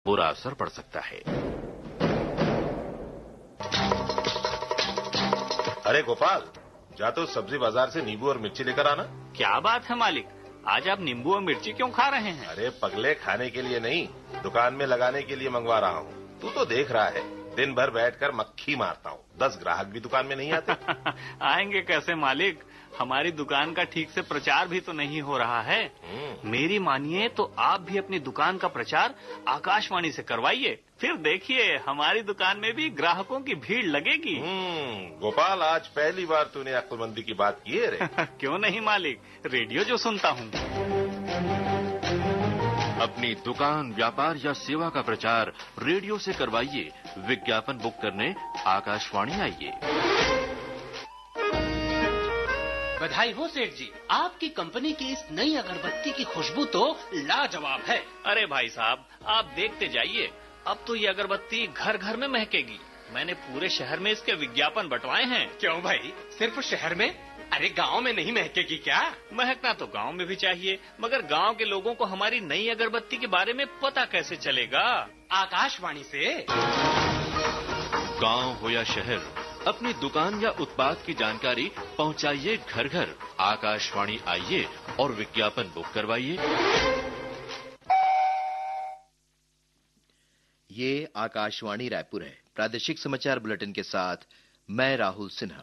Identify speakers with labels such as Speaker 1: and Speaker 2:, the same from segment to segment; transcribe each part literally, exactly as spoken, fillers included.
Speaker 1: बुरा असर पड़ सकता है।
Speaker 2: अरे गोपाल, जा तो सब्जी बाजार से नींबू और मिर्ची लेकर आना।
Speaker 3: क्या बात है मालिक, आज आप नींबू और मिर्ची क्यों खा रहे हैं?
Speaker 2: अरे पगले, खाने के लिए नहीं, दुकान में लगाने के लिए मंगवा रहा हूँ। तू तो देख रहा है, दिन भर बैठकर मक्खी मारता हूँ, दस ग्राहक भी दुकान में नहीं आते।
Speaker 3: आएंगे कैसे मालिक, हमारी दुकान का ठीक से प्रचार भी तो नहीं हो रहा है। मेरी मानिए तो आप भी अपनी दुकान का प्रचार आकाशवाणी से करवाइए, फिर देखिए हमारी दुकान में भी ग्राहकों की भीड़ लगेगी।
Speaker 2: गोपाल, आज पहली बार तूने अक्लमंदी की बात की है रे।
Speaker 3: क्यों नहीं मालिक, रेडियो जो सुनता हूँ।
Speaker 1: अपनी दुकान, व्यापार या सेवा का प्रचार रेडियो से करवाइए। विज्ञापन बुक करने आकाशवाणी आइए।
Speaker 4: बधाई हो सेठ जी, आपकी कंपनी की इस नई अगरबत्ती की खुशबू तो लाजवाब है।
Speaker 3: अरे भाई साहब, आप देखते जाइए, अब तो ये अगरबत्ती घर घर में महकेगी। मैंने पूरे शहर में इसके विज्ञापन बंटवाए हैं।
Speaker 4: क्यों भाई, सिर्फ शहर में? अरे गांव में नहीं महकेगी क्या?
Speaker 3: महकना तो गांव में भी चाहिए, मगर गांव के लोगों को हमारी नई अगरबत्ती के बारे में पता कैसे चलेगा?
Speaker 4: आकाशवाणी से।
Speaker 1: गांव हो या शहर, अपनी दुकान या उत्पाद की जानकारी पहुंचाइए घर घर। आकाशवाणी आइए और विज्ञापन बुक करवाइए।
Speaker 5: ये आकाशवाणी रायपुर है। प्रादेशिक समाचार बुलेटिन के साथ मैं राहुल सिन्हा।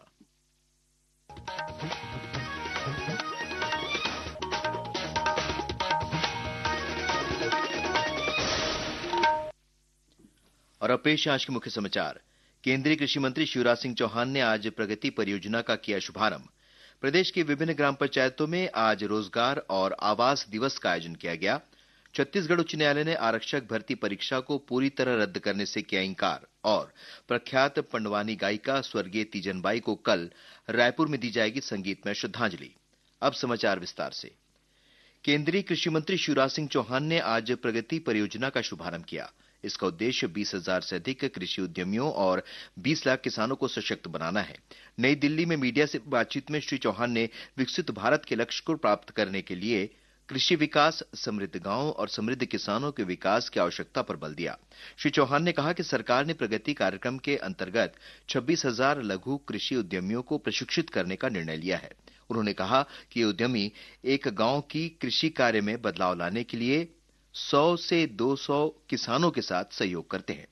Speaker 5: और अब पेश आज के मुख्य समाचार। केंद्रीय कृषि मंत्री शिवराज सिंह चौहान ने आज प्रगति परियोजना का किया शुभारंभ। प्रदेश की विभिन्न ग्राम पंचायतों में आज रोजगार और आवास दिवस का आयोजन किया गया। छत्तीसगढ़ उच्च न्यायालय ने आरक्षक भर्ती परीक्षा को पूरी तरह रद्द करने से किया इंकार और प्रख्यात पंडवानी गायिका स्वर्गीय तीजनबाई को कल रायपुर में दी जाएगी संगीतमय श्रद्धांजलि। अब समाचार विस्तार से। केंद्रीय कृषि मंत्री शिवराज सिंह चौहान ने आज प्रगति परियोजना का शुभारंभ किया। इसका उद्देश्य बीस हजार से अधिक कृषि उद्यमियों और बीस लाख किसानों को सशक्त बनाना है। नई दिल्ली में मीडिया से बातचीत में श्री चौहान ने विकसित भारत के लक्ष्य को प्राप्त करने के लिए कृषि विकास, समृद्ध गांव और समृद्ध किसानों के विकास की आवश्यकता पर बल दिया। श्री चौहान ने कहा कि सरकार ने प्रगति कार्यक्रम के अंतर्गत छब्बीस हजार लघु कृषि उद्यमियों को प्रशिक्षित करने का निर्णय लिया है। उन्होंने कहा कि ये उद्यमी एक गांव की कृषि कार्य में बदलाव लाने के लिए सौ से दो सौ किसानों के साथ सहयोग करते हैं।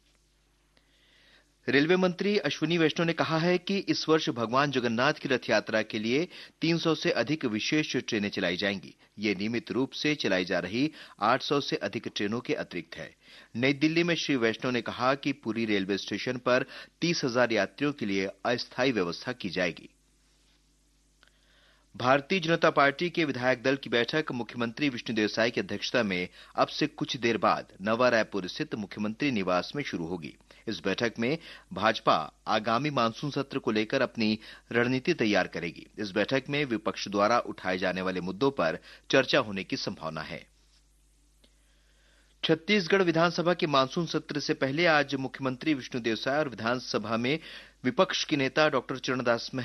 Speaker 5: रेलवे मंत्री अश्विनी वैष्णव ने कहा है कि इस वर्ष भगवान जगन्नाथ की रथ यात्रा के लिए तीन सौ से अधिक विशेष ट्रेनें चलाई जाएंगी। ये नियमित रूप से चलाई जा रही आठ सौ से अधिक ट्रेनों के अतिरिक्त है। नई दिल्ली में श्री वैष्णव ने कहा कि पूरी रेलवे स्टेशन पर तीस हजार यात्रियों के लिए अस्थायी व्यवस्था की जाएगी। भारतीय जनता पार्टी के विधायक दल की बैठक मुख्यमंत्री विष्णुदेव साय की अध्यक्षता में अब से कुछ देर बाद नवा रायपुर स्थित मुख्यमंत्री निवास में शुरू होगी। इस बैठक में भाजपा आगामी मानसून सत्र को लेकर अपनी रणनीति तैयार करेगी। इस बैठक में विपक्ष द्वारा उठाए जाने वाले मुद्दों पर चर्चा होने की संभावना है। छत्तीसगढ़ विधानसभा के मानसून सत्र से पहले आज मुख्यमंत्री विष्णुदेव साय और विधानसभा में विपक्ष के नेता डॉक्टर चरणदास महंत